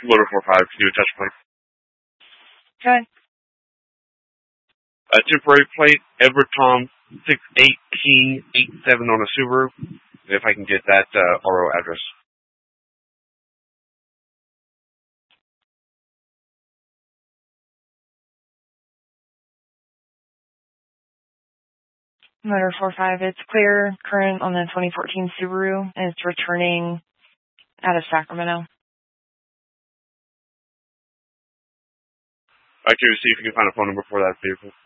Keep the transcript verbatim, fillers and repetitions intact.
Motor four five, can you touch point? Okay. A temporary plate, Edward Tom six eight King eight seven on a Subaru. If I can get that uh, R O address. Motor four five, it's clear, current on the twenty fourteen Subaru, and it's returning out of Sacramento. I can see if you can find a phone number for that vehicle.